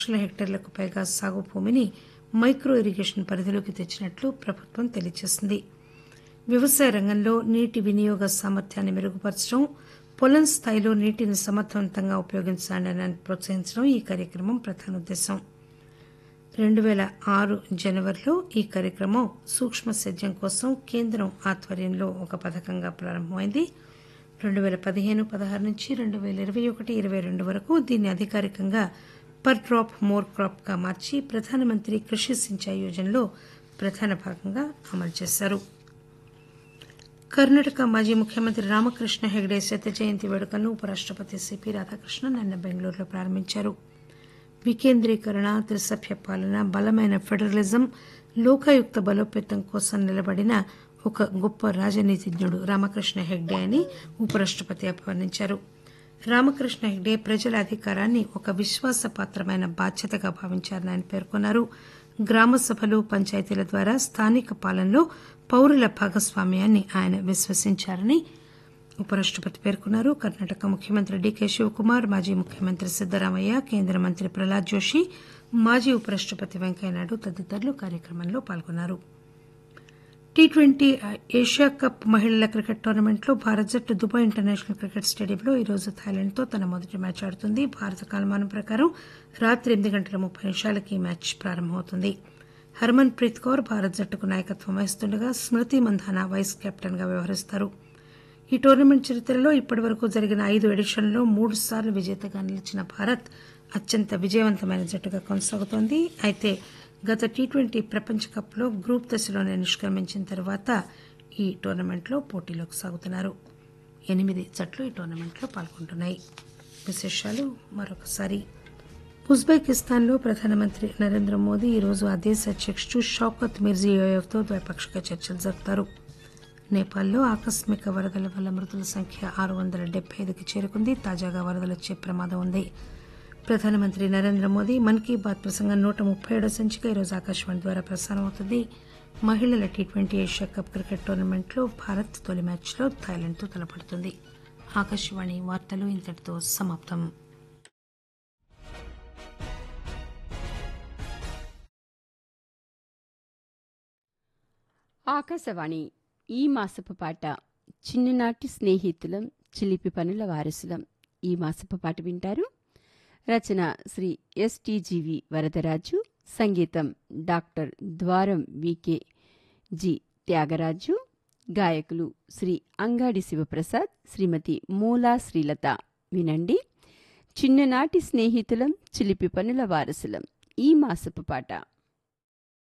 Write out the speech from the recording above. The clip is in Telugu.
లక్షల హెక్టార్లకు పైగా సాగు భూమిని మైక్రో ఇరిగేషన్ పరిధిలోకి తెచ్చినట్లు ప్రభుత్వం తెలియజేసింది. వ్యవసాయ రంగంలో నీటి వినియోగ సామర్థ్యాన్ని మెరుగుపరచడం, పొలం స్థాయిలో నీటిని సమర్థవంతంగా ఉపయోగించాలని ప్రోత్సహించడం ఈ కార్యక్రమం ప్రధాన ఉద్దేశం. 2006 జనవరిలో ఈ కార్యక్రమం సూక్ష్మ సేద్యం కోసం కేంద్రం ఆధ్వర్యంలో ఒక పథకంగా ప్రారంభమైంది. 2015-16 నుంచి 2021-22 వరకు దీన్ని అధికారికంగా పర్ డ్రాప్ మోర్ క్రాప్ గా మార్చి ప్రధానమంత్రి కృషి సించాయి యోజనలో ప్రధాన భాగంగా అమలు చేశారు. కర్ణాటక మాజీ ముఖ్యమంత్రి రామకృష్ణ హెగ్డే శత జయంతి వేడుకలను ఉపరాష్టపతి సిపి రాధాకృష్ణన్ నిన్న బెంగళూరులో ప్రారంభించారు. వికేంద్రీకరణ, త్రిసభ్య పాలన, బలమైన ఫెడరలిజం, లోకాయుక్త బలోపేతం కోసం నిలబడిన ఒక గొప్ప రాజనీతిజ్ఞుడు రామకృష్ణ హెగ్డే అని ఉపరాష్టపతి అభివర్ణించారు. రామకృష్ణ హెగ్డే ప్రజల అధికారాన్ని ఒక విశ్వాసపాత్రమైన బాధ్యతగా భావించారని ఆయన పేర్కొన్నారు. గ్రామ సభలు, పంచాయతీల ద్వారా స్థానిక పాలనలో పౌరుల భాగస్వామ్యాన్ని ఆయన విశ్వసించారని ఉపరాష్టపతి పేర్కొన్నారు. కర్ణాటక ముఖ్యమంత్రి డీకే శివకుమార్, మాజీ ముఖ్యమంత్రి సిద్దరామయ్య, కేంద్ర మంత్రి ప్రహ్లాద్ జోషి, మాజీ ఉపరాష్టపతి వెంకయ్యనాయుడు తదితరులు కార్యక్రమంలో పాల్గొన్నారు. టీ20 ఏషియా కప్ మహిళల క్రికెట్ టోర్నమెంట్లో భారత జట్టు దుబాయ్ ఇంటర్నేషనల్ క్రికెట్ స్టేడియంలో ఈరోజు థాయిలాండ్తో తన మొదటి మ్యాచ్ ఆడుతుంది. భారత కాలమానం ప్రకారం రాత్రి 8:30 ఈ మ్యాచ్ ప్రారంభమవుతుంది. హర్మన్ ప్రీత్ కౌర్ భారత జట్టుకు నాయకత్వం వహిస్తుండగా స్మృతి మంధానా వైస్ కెప్టెన్ గా వ్యవహరిస్తారు. ఈ టోర్నమెంట్ చరిత్రలో ఇప్పటివరకు జరిగిన 5 ఎడిషన్లలో 3 సార్లు విజేతగా నిలిచిన భారత్ అత్యంత విజయవంతమైన జట్టుగా కొనసాగుతోంది. అయితే గత టీ20 ప్రపంచ కప్లో గ్రూప్ దశలోనే నిష్క్రమించిన తర్వాత ఈ టోర్నమెంట్లో పోటీలోకి సాగుతున్నారు. 8 జట్లు ఈ టోర్నమెంట్లో పాల్గొంటున్నాయి. విశేషాలు మరొకసారి. ఉజ్బెకిస్తాన్లో ప్రధానమంత్రి నరేంద్ర మోదీ ఈరోజు ఆ దేశ అధ్యక్షుడు షౌకత్ మిర్జియోయెవ్తో ద్వైపాక్షిక చర్చలు జరుపుతారు. నేపాల్లో ఆకస్మిక వరదల వల్ల మృతుల సంఖ్య 675కి చేరుకుంది. తాజాగా వరదలు వచ్చే ప్రమాదం ఉంది. ప్రధానమంత్రి నరేంద్ర మోదీ మన్ కీ బాత్ ప్రసంగం 137వ సంచిక ఈరోజు ఆకాశవాణి ద్వారా ప్రసారం అవుతుంది. మహిళల టీ20 ఏషియా కప్ క్రికెట్ టోర్నమెంట్లో భారత్ తొలి మ్యాచ్లో థాయిలాండ్తో తలపడుతుంది. ఆకాశవాణి వార్తలు ఇంతటితో సమాప్తం. ఆకాశవాణి ఈ మాసపు పాట చిన్ననాటి స్నేహితులం చిలిపి పనుల వారసులం. ఈ మాసపు పాట వింటారు. రచన శ్రీ ఎస్టీజీవి వరదరాజు, సంగీతం డాక్టర్ ద్వారం వికే జి త్యాగరాజు, గాయకులు శ్రీ అంగాడి శివప్రసాద్, శ్రీమతి మూలా శ్రీలత. వినండి. చిన్ననాటి స్నేహితులం చిలిపి పనుల వారసులం ఈ మాసపు పాట.